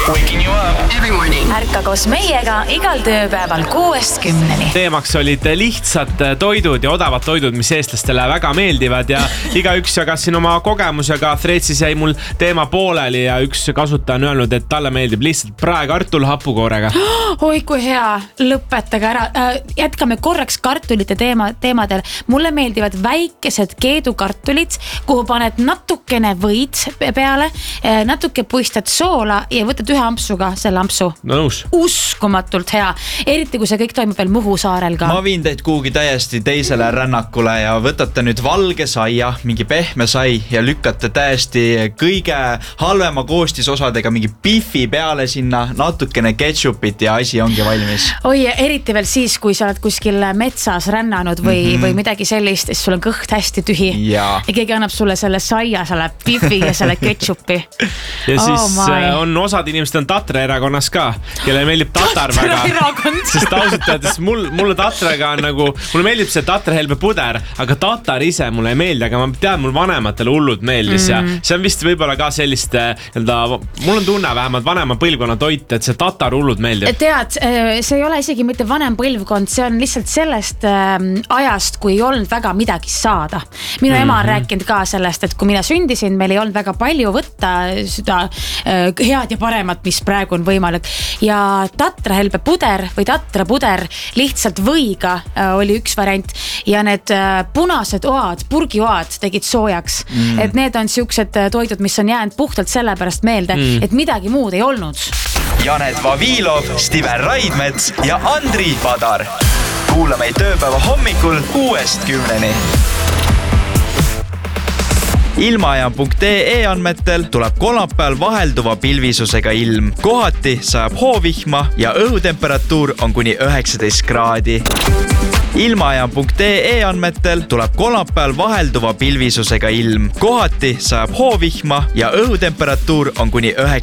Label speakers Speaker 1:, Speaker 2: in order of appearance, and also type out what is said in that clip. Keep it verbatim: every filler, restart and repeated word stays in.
Speaker 1: Waking you up every morning.
Speaker 2: Ärka koos meiega igal tööpäeval kuuest kümneni.
Speaker 3: Teemaks olid lihtsad toidud ja odavad toidud, mis eestlastele väga meeldivad ja igaüks jagas siin oma kogemusega. Threadsis jäi mul teema pooleli ja üks kasutaja on öelnud, et talle meeldib lihtsalt praekartul hapukoorega.
Speaker 2: Oi, kui hea, lõpetage ära. Jätkame korraks kartulite teema, teemadel. Mulle meeldivad väikesed keedukartulid, kuhu paned natukene võid peale, natuke puistad soola ja võtad ühe ampsuga selle ampsu.
Speaker 3: No nõus.
Speaker 2: Uskumatult hea. Eriti kui see kõik toimub veel Muhu saarel ka.
Speaker 4: Ma viin teid kuhugi täiesti teisele rännakule ja võtate nüüd valge saia, mingi pehme sai ja lükkate täiesti kõige halvema koostisosadega mingi bifi peale sinna, natukene ketšupit ja asi ongi valmis.
Speaker 2: Oi, eriti veel siis, kui sa oled kuskil metsas rännanud või, mm-hmm. või midagi sellist, siis sul on kõht hästi tühi. Ja, ja keegi annab sulle selle saia, selle bifi ja selle ketšupi.
Speaker 3: Ja siis oh on osad inimesed on Tatra erakonnas ka, kelle meeldib tatar väga. Sest ausalt öeldes mul, mulle tatraga on nagu, mulle meeldib see Tatra helbe puder, aga tatar ise mulle ei meeldi, aga ma tean, mul vanematele hullud meeldis mm. ja see on vist võib-olla ka sellist, mul on tunne vähemalt vanema põlvkonna toit, et see tatar hullud meeldib.
Speaker 2: Tead, see ei ole isegi mitte vanem põlvkond, see on lihtsalt sellest ajast, kui ei olnud väga midagi saada. Minu mm-hmm. ema on rääkinud ka sellest, et kui mina sündisin, meil ei olnud väga palju võtta seda head ja paremat, mis praegu on võimalik. Ja Tatra helbe puder või Tatra puder lihtsalt võiga oli üks variant ja need punased oad, purgioad tegid soojaks. Mm. Et need on siuksed toidud, mis on jäänud puhtalt sellepärast meelde, mm. et midagi muud ei olnud.
Speaker 4: Janet Vavilov, Stiven Raidmets ja Andri Padar. Kuula meid tööpäeva hommikul kuuest kümneni. Ilmaajam punkt ee andmetel tuleb kolmapäeval vahelduva pilvisusega ilm. Kohati sajab hoovihma ja õhutemperatuur on kuni üheksateist kraadi. Ilmaajam punkt ee andmetel tuleb kolmapäeval vahelduva pilvisusega ilm. Kohati sajab hoovihma ja õhutemperatuur on kuni üheksateist